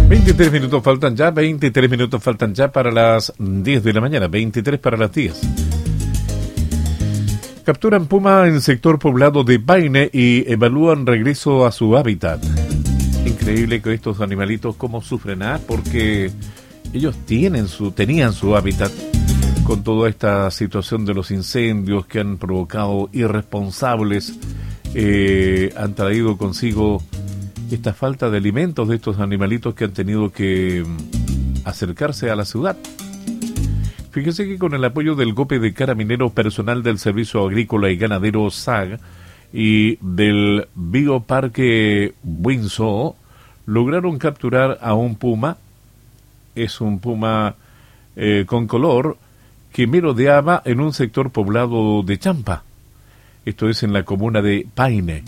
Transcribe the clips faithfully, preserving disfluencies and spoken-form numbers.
veintitrés minutos faltan ya, veintitrés minutos faltan ya para las diez de la mañana, veintitrés para las diez. Capturan puma en sector poblado de Paine y evalúan regreso a su hábitat. Increíble que estos animalitos cómo sufren, ¿ah? Porque ellos tienen su, tenían su hábitat con toda esta situación de los incendios que han provocado irresponsables, eh, han traído consigo esta falta de alimentos de estos animalitos que han tenido que acercarse a la ciudad. Fíjese que con el apoyo del G O P E de Carabineros, personal del Servicio Agrícola y Ganadero S A G y del Bioparque Windsor, lograron capturar a un puma. Es un puma eh, con color que merodeaba en un sector poblado de Champa. Esto es en la comuna de Paine.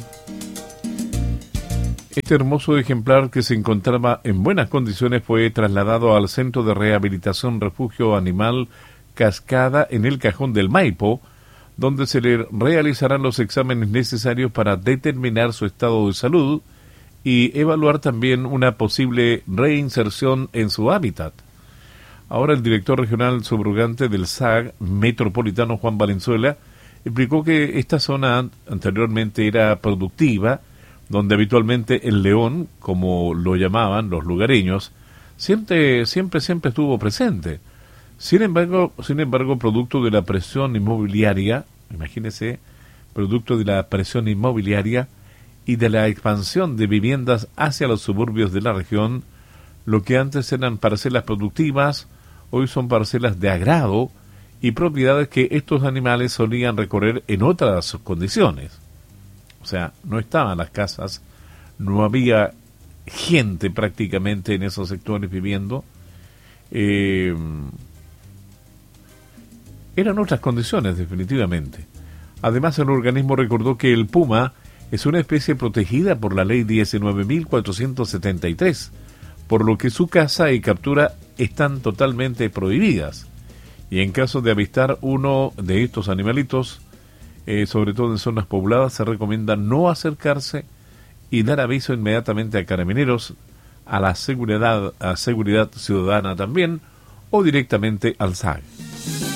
Este hermoso ejemplar, que se encontraba en buenas condiciones, fue trasladado al Centro de Rehabilitación Refugio Animal Cascada en el Cajón del Maipo, donde se le realizarán los exámenes necesarios para determinar su estado de salud y evaluar también una posible reinserción en su hábitat. Ahora el director regional subrogante del S A G metropolitano, Juan Valenzuela, explicó que esta zona anteriormente era productiva, donde habitualmente el león, como lo llamaban los lugareños, siempre, siempre, siempre estuvo presente. Sin embargo, sin embargo, producto de la presión inmobiliaria, imagínese, producto de la presión inmobiliaria y de la expansión de viviendas hacia los suburbios de la región, lo que antes eran parcelas productivas, hoy son parcelas de agrado y propiedades que estos animales solían recorrer en otras condiciones. O sea, no estaban las casas, no había gente prácticamente en esos sectores viviendo. Eh, eran otras condiciones, definitivamente. Además, el organismo recordó que el puma es una especie protegida por la ley diecinueve mil cuatrocientos setenta y tres, por lo que su caza y captura están totalmente prohibidas. Y en caso de avistar uno de estos animalitos, Eh, sobre todo en zonas pobladas, se recomienda no acercarse y dar aviso inmediatamente a Carabineros, a la seguridad, a seguridad ciudadana también, o directamente al S A G.